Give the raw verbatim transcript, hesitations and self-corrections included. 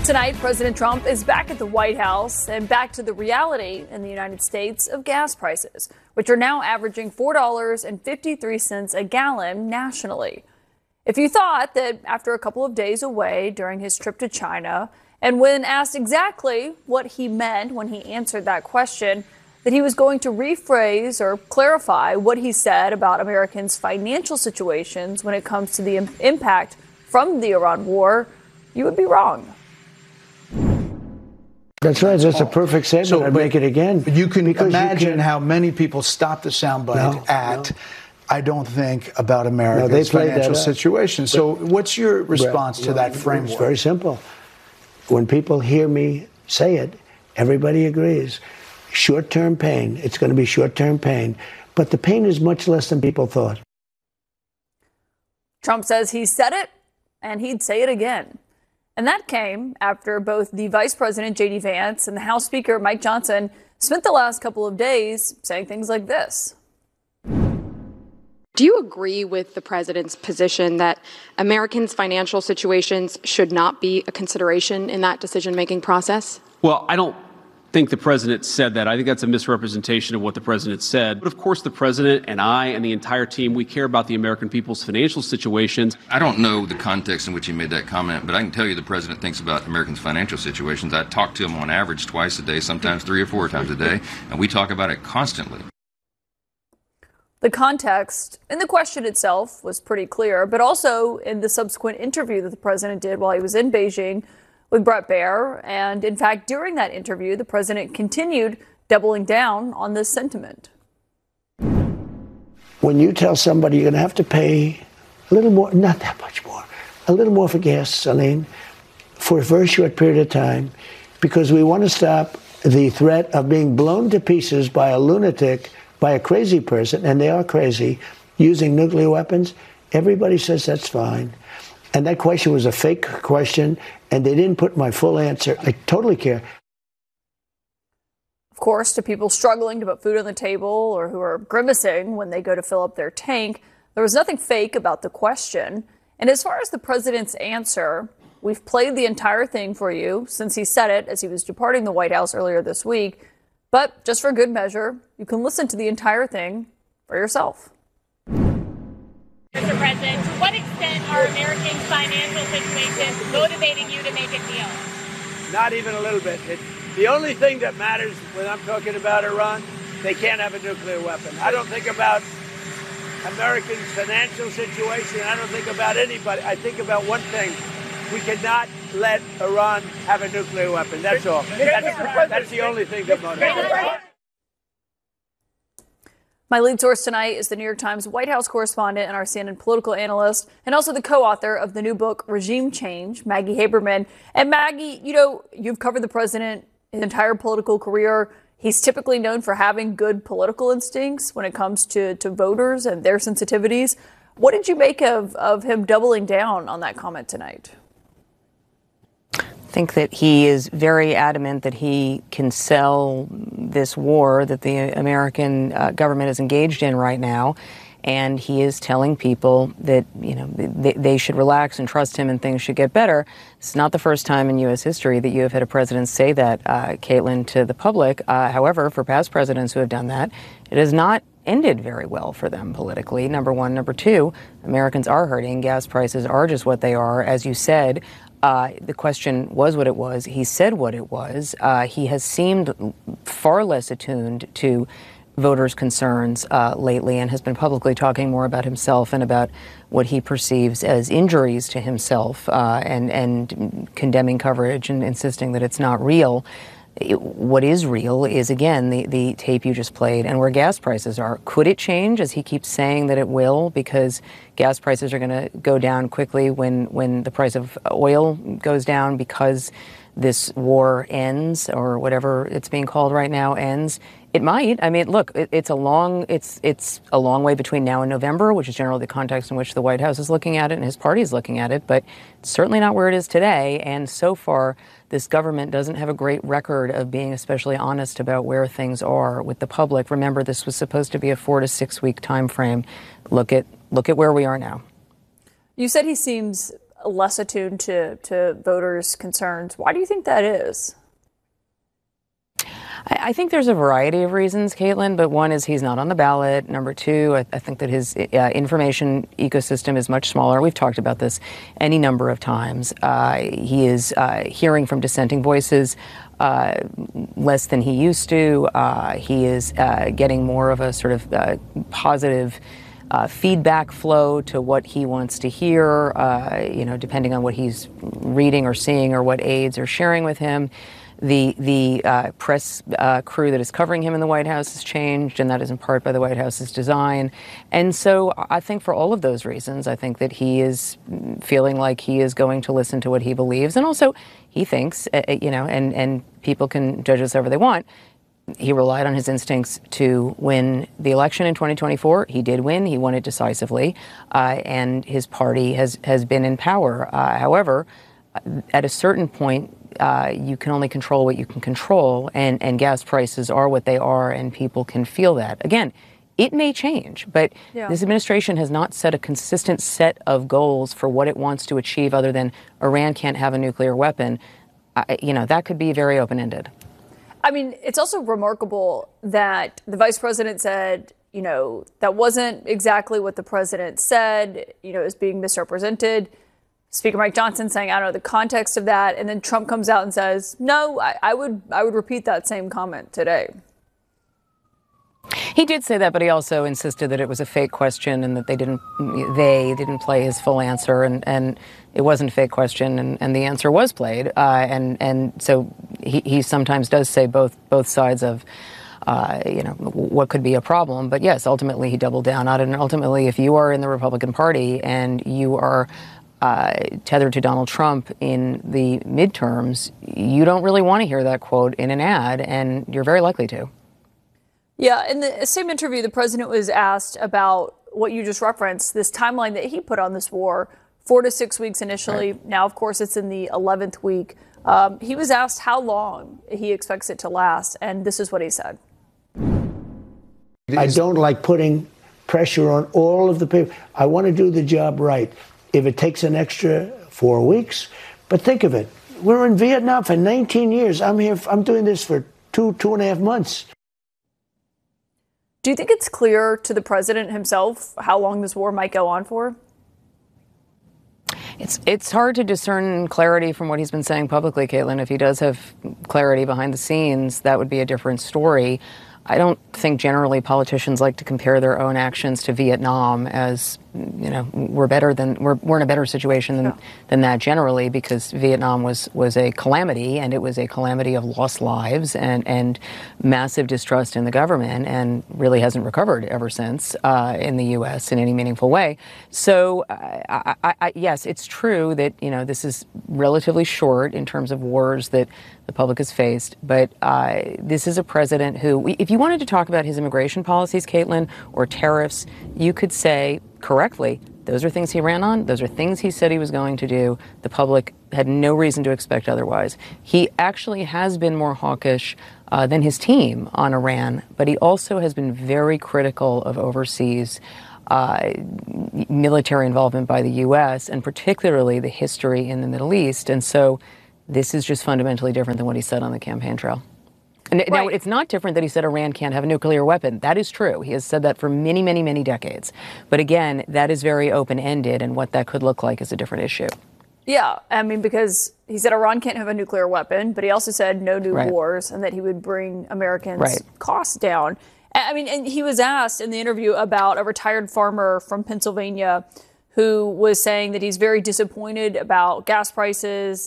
Tonight, President Trump is back at the White House and back to the reality in the United States of gas prices, which are now averaging four dollars and fifty-three cents a gallon nationally. If you thought that after a couple of days away during his trip to China, and when asked exactly what he meant when he answered that question, that he was going to rephrase or clarify what he said about Americans' financial situations when it comes to the im- impact from the Iran war, you would be wrong. That's right. That's a perfect statement. So, I'd make it again. You can imagine you can, how many people stop the soundbite no, at, no. I don't think about America's no, financial situation. But, so what's your response right, to that framework? It's very simple. When people hear me say it, everybody agrees. Short-term pain. It's going to be short-term pain. But the pain is much less than people thought. Trump says he said it, and he'd say it again. And that came after both the Vice President, J D Vance, and the House Speaker, Mike Johnson, spent the last couple of days saying things like this. Do you agree with the president's position that Americans' financial situations should not be a consideration in that decision-making process? Well, I don't think the president said that. I think that's a misrepresentation of what the president said. But of course, the president and I and the entire team, we care about the American people's financial situations. I don't know the context in which he made that comment, but I can tell you the president thinks about Americans' financial situations. I talk to him on average twice a day, sometimes three or four times a day, and we talk about it constantly. The context in the question itself was pretty clear, but also in the subsequent interview that the president did while he was in Beijing with Bret Baier. And in fact, during that interview, the president continued doubling down on this sentiment. When you tell somebody you're going to have to pay a little more, not that much more, a little more for gasoline for a very short period of time, because we want to stop the threat of being blown to pieces by a lunatic, by a crazy person, and they are crazy, using nuclear weapons, everybody says that's fine. And that question was a fake question, and they didn't put my full answer. I totally care. Of course, to people struggling to put food on the table or who are grimacing when they go to fill up their tank, there was nothing fake about the question. And as far as the president's answer, we've played the entire thing for you since he said it as he was departing the White House earlier this week. But just for good measure, you can listen to the entire thing for yourself. Mister President, to what extent are Americans' financial situations motivating you to make a deal? Not even a little bit. It, the only thing that matters when I'm talking about Iran, they can't have a nuclear weapon. I don't think about Americans' financial situation. I don't think about anybody. I think about one thing. We cannot let Iran have a nuclear weapon. That's all. That's, that's the only thing that motivates. My lead source tonight is the New York Times White House correspondent and our C N N political analyst, and also the co-author of the new book, Regime Change, Maggie Haberman. And Maggie, you know, you've covered the president his entire political career. He's typically known for having good political instincts when it comes to, to voters and their sensitivities. What did you make of, of him doubling down on that comment tonight? I think that he is very adamant that he can sell this war that the American uh, government is engaged in right now. And he is telling people that, you know, they, they should relax and trust him and things should get better. It's not the first time in U S history that you have had a president say that, uh, Caitlin, to the public. Uh, however, for past presidents who have done that, it has not ended very well for them politically, number one. Number two, Americans are hurting. Gas prices are just what they are. As you said, Uh, the question was what it was. He said what it was. Uh, he has seemed far less attuned to voters' concerns uh, lately and has been publicly talking more about himself and about what he perceives as injuries to himself uh, and, and condemning coverage and insisting that it's not real. It, what is real is, again, the, the tape you just played and where gas prices are. Could it change, as he keeps saying that it will, because gas prices are going to go down quickly when, when the price of oil goes down because this war ends, or whatever it's being called right now ends? It might. I mean, look, it, it's a long it's it's a long way between now and November, which is generally the context in which the White House is looking at it and his party is looking at it, but it's certainly not where it is today. And so far, this government doesn't have a great record of being especially honest about where things are with the public. Remember, this was supposed to be a four to six week time frame. Look at look at where we are now. You said he seems less attuned to, to voters' concerns. Why do you think that is? I think there's a variety of reasons, Caitlin, but one is he's not on the ballot. Number two, I, I think that his uh, information ecosystem is much smaller. We've talked about this any number of times. Uh, he is uh, hearing from dissenting voices uh, less than he used to. Uh, he is uh, getting more of a sort of uh, positive Uh, feedback flow to what he wants to hear, uh, you know, depending on what he's reading or seeing or what aides are sharing with him. The the uh, press uh, crew that is covering him in the White House has changed, and that is in part by the White House's design. And so I think for all of those reasons, I think that he is feeling like he is going to listen to what he believes. And also he thinks, uh, you know, and, and people can judge us however they want, he relied on his instincts to win the election in twenty twenty-four. He did win. He won it decisively. Uh, and his party has, has been in power. Uh, however, at a certain point, uh, you can only control what you can control. And, and gas prices are what they are, and people can feel that. Again, it may change, but yeah. This administration has not set a consistent set of goals for what it wants to achieve other than Iran can't have a nuclear weapon. Uh, you know, that could be very open-ended. I mean, it's also remarkable that the vice president said, you know, that wasn't exactly what the president said, you know, is being misrepresented. Speaker Mike Johnson saying, I don't know the context of that. And then Trump comes out and says, no, I, I would I would repeat that same comment today. He did say that, but he also insisted that it was a fake question and that they didn't they didn't play his full answer, and, and it wasn't a fake question, and, and the answer was played. Uh, and and so he, he sometimes does say both both sides of uh, you know what could be a problem. But yes, ultimately he doubled down on it. And ultimately, if you are in the Republican Party and you are uh, tethered to Donald Trump in the midterms, you don't really want to hear that quote in an ad, and you're very likely to. Yeah, in the same interview, the president was asked about what you just referenced, this timeline that he put on this war, four to six weeks initially. Right. Now, of course, it's in the eleventh week. Um, he was asked how long he expects it to last, and this is what he said. I don't like putting pressure on all of the people. I want to do the job right. If it takes an extra four weeks, but think of it. We're in Vietnam for nineteen years. I'm here. I'm doing this for two, two and a half months. Do you think it's clear to the president himself how long this war might go on for? It's it's hard to discern clarity from what he's been saying publicly, Caitlin. If he does have clarity behind the scenes, that would be a different story. I don't think generally politicians like to compare their own actions to Vietnam as, you know, we're better than we're we're in a better situation than, yeah. than that generally, because Vietnam was was a calamity, and it was a calamity of lost lives and and massive distrust in the government, and really hasn't recovered ever since uh, in the U S in any meaningful way. So uh, I, I, yes, it's true that, you know, this is relatively short in terms of wars that the public has faced, but uh, this is a president who, if you wanted to talk about his immigration policies, Caitlin, or tariffs, you could say correctly, those are things he ran on. Those are things he said he was going to do. The public had no reason to expect otherwise. He actually has been more hawkish uh, than his team on Iran, but he also has been very critical of overseas uh, military involvement by the U S, and particularly the history in the Middle East. And so this is just fundamentally different than what he said on the campaign trail. And right. Now, it's not different that he said Iran can't have a nuclear weapon. That is true. He has said that for many, many, many decades. But again, that is very open-ended, and what that could look like is a different issue. Yeah, I mean, because he said Iran can't have a nuclear weapon, but he also said no new right. wars, and that he would bring Americans' right. costs down. I mean, and he was asked in the interview about a retired farmer from Pennsylvania who was saying that he's very disappointed about gas prices